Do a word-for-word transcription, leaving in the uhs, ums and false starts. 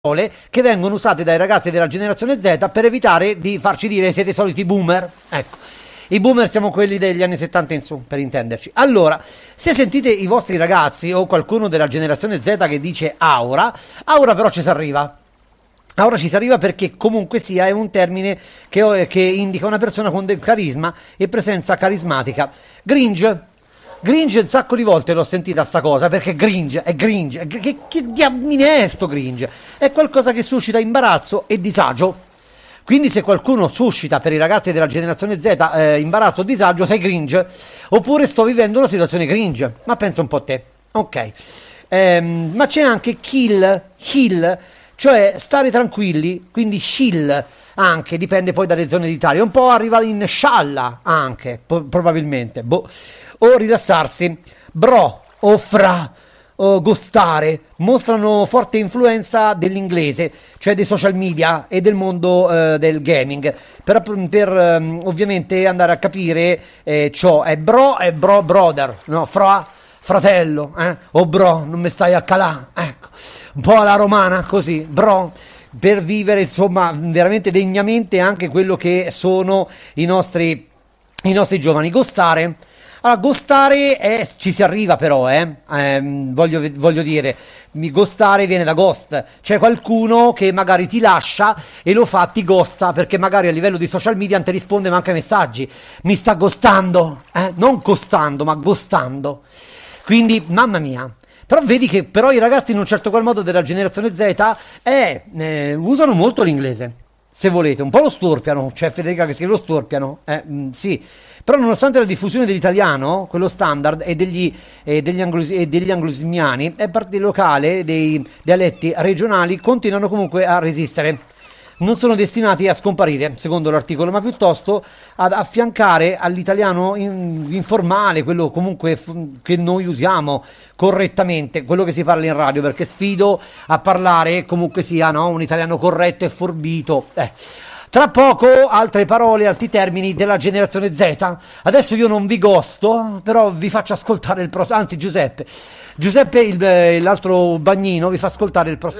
che vengono usate dai ragazzi della generazione Z per evitare di farci dire siete soliti boomer. Ecco, i boomer siamo quelli degli anni settanta in su, per intenderci. Allora, se sentite i vostri ragazzi o qualcuno della generazione Z che dice aura, aura però ci si arriva. Aura ci si arriva perché comunque sia è un termine che, che indica una persona con del carisma e presenza carismatica. Gringe. Gringe un sacco di volte l'ho sentita sta cosa, perché gringe, è gringe, che, che diamine è sto gringe? È qualcosa che suscita imbarazzo e disagio. Quindi se qualcuno suscita per i ragazzi della generazione Z eh, imbarazzo o disagio, sei gringe. Oppure sto vivendo una situazione gringe. Ma pensa un po' a te. Ok. Ehm, ma c'è anche kill, kill, cioè stare tranquilli, quindi chill anche, dipende poi dalle zone d'Italia. Un po' arriva in scialla anche, po- probabilmente. Boh. O rilassarsi, bro o fra o gostare mostrano forte influenza dell'inglese, cioè dei social media e del mondo eh, del gaming, per, per um, ovviamente andare a capire eh, ciò è bro e bro brother, no, fra fratello, eh? O bro, non mi stai a calà, ecco, un po' alla romana così, bro, per vivere insomma veramente degnamente anche quello che sono i nostri, i nostri giovani. Gostare. Allora, gostare è, ci si arriva però, eh? Ehm, voglio, voglio dire, gostare viene da ghost, cioè qualcuno che magari ti lascia e lo fa, ti ghosta, perché magari a livello di social media non ti risponde manco ai messaggi, mi sta ghostando, eh? Non costando, ma ghostando, quindi mamma mia. Però vedi che però i ragazzi in un certo qual modo della generazione Z eh, eh, usano molto l'inglese. Se volete, un po' lo storpiano, c'è Federica che scrive lo storpiano, eh, mh, sì, però nonostante la diffusione dell'italiano, quello standard e degli, e degli, anglos- e degli anglosimiani, e parte locale dei dialetti regionali continuano comunque a resistere. Non sono destinati a scomparire, secondo l'articolo, ma piuttosto ad affiancare all'italiano in, informale, quello comunque f- che noi usiamo correttamente, quello che si parla in radio, perché sfido a parlare comunque sia, no, un italiano corretto e forbito. Eh. Tra poco altre parole, altri termini della generazione Z. Adesso io non vi gosto, però vi faccio ascoltare il prossimo, anzi Giuseppe, Giuseppe il, l'altro bagnino vi fa ascoltare il prossimo.